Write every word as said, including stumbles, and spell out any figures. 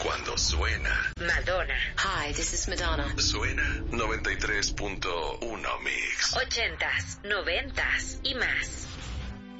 cuando suena. Madonna. Hi, this is Madonna. Suena noventa y tres punto uno Mix. Ochentas, noventas y más.